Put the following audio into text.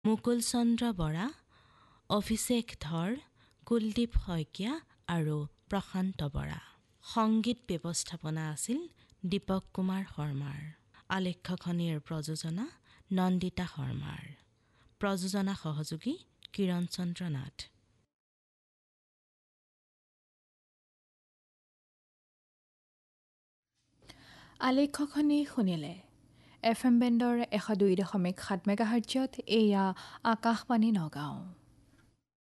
মুকুল চন্দ্ৰ বৰা, অভিষেক ধৰ, কুলদীপ শইকীয়া আৰু প্ৰশান্ত বৰা। সংগীত ব্যৱস্থাপনা আছিল দীপক কুমাৰ শৰ্মাৰ। আলেখ্যখনিৰ প্ৰযোজনা নন্দিতা শৰ্মাৰ। প্ৰযোজনা সহযোগী কিৰণ চন্দ্ৰ নাথ। আলেখ্যখনি শুনিলে। FM বেণ্ডৰ 102.7 মেগাহাৰ্টজত এয়া আকাশবাণী নগাঁও।